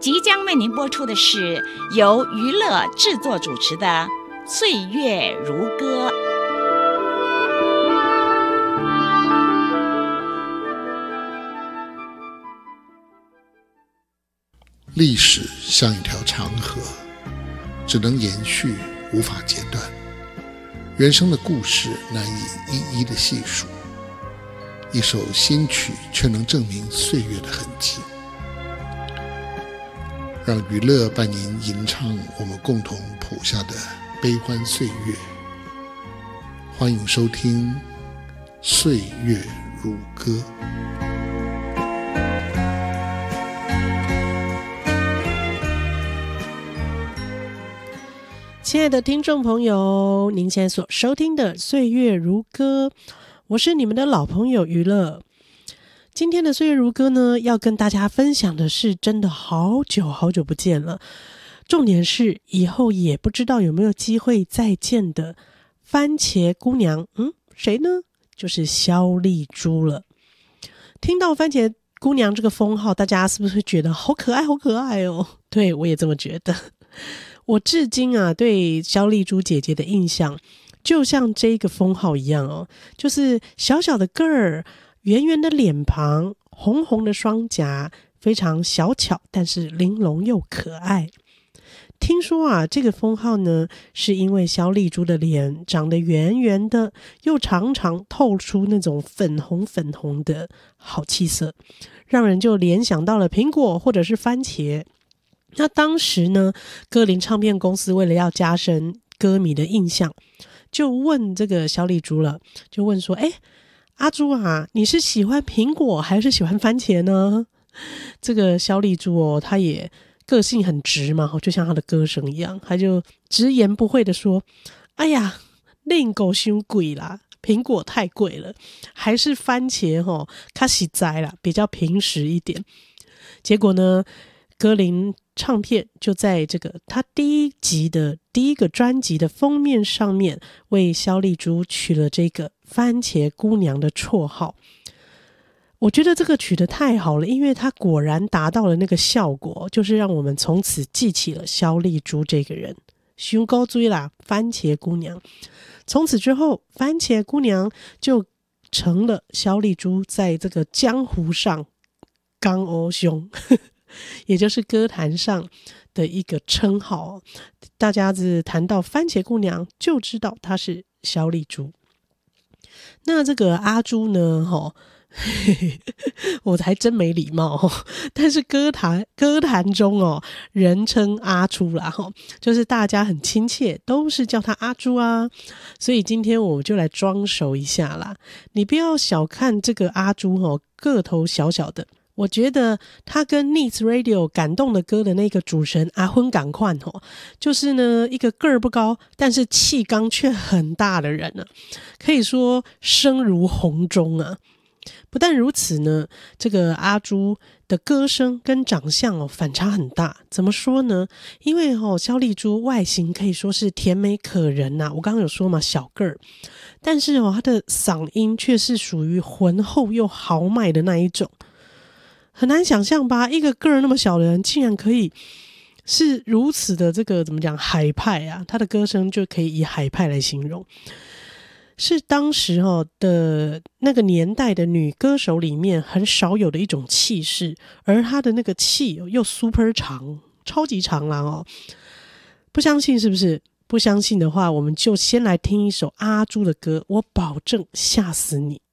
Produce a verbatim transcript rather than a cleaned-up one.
即将为您播出的是由娱乐制作主持的《岁月如歌》。 历史像一条长河，只能延续，无法截断。人生的故事难以一一的细数，一首新曲却能证明岁月的痕迹。让娱乐伴您吟唱我们共同谱下的悲欢岁月。欢迎收听《岁月如歌》。 亲爱的听众朋友，您现在所收听的《岁月如歌》，我是你们的老朋友娱乐。今天的岁月如歌呢，要跟大家分享的是真的好久好久不见了，重点是以后也不知道有没有机会再见的番茄姑娘。嗯，谁呢？就是萧丽珠了。听到番茄姑娘这个封号，大家是不是觉得好可爱好可爱哦？对，我也这么觉得。我至今啊，对萧丽珠姐姐的印象就像这个封号一样哦，就是小小的个儿，圆圆的脸庞，红红的双颊，非常小巧，但是玲珑又可爱。听说啊，这个封号呢，是因为萧丽珠的脸长得圆圆的，又常常透出那种粉红粉红的好气色，让人就联想到了苹果或者是番茄。那当时呢，歌林唱片公司为了要加深歌迷的印象，就问这个萧丽珠了，就问说，诶，阿珠啊，你是喜欢苹果还是喜欢番茄呢？这个萧丽珠哦，她也个性很直嘛，就像她的歌声一样，她就直言不讳的说，哎呀，另狗伤贵啦，苹果太贵了，还是番茄哦，较实在啦，比较平实一点。结果呢，歌林唱片就在这个他第一集的第一个专辑的封面上面为萧丽珠取了这个番茄姑娘的绰号。我觉得这个取得太好了，因为它果然达到了那个效果，就是让我们从此记起了萧丽珠这个人。太高追啦，番茄姑娘。从此之后，番茄姑娘就成了萧丽珠在这个江湖上刚欧兄也就是歌坛上的一个称号。大家只谈到番茄姑娘就知道她是萧丽珠。那这个阿珠呢，齁我还真没礼貌哦，但是歌坛歌坛中哦，人称阿珠啦，就是大家很亲切，都是叫她阿珠啊。所以今天我就来装熟一下啦。你不要小看这个阿珠哦，个头小小的，我觉得他跟 Needs Radio 感动的歌的那个主持人阿昏赶快哦，就是呢一个个儿不高，但是气缸却很大的人啊，可以说声如洪钟啊。不但如此呢，这个阿珠的歌声跟长相哦反差很大。怎么说呢？因为哦萧丽珠外形可以说是甜美可人呐、啊，我刚刚有说嘛，小个儿，但是哦她的嗓音却是属于浑厚又豪迈的那一种。很难想象吧，一个个儿那么小的人竟然可以是如此的这个怎么讲海派啊，他的歌声就可以以海派来形容，是当时哦的那个年代的女歌手里面很少有的一种气势，而她的那个气又 super 长，超级长啦哦。不相信是不是？不相信的话，我们就先来听一首阿珠的歌，我保证吓死你。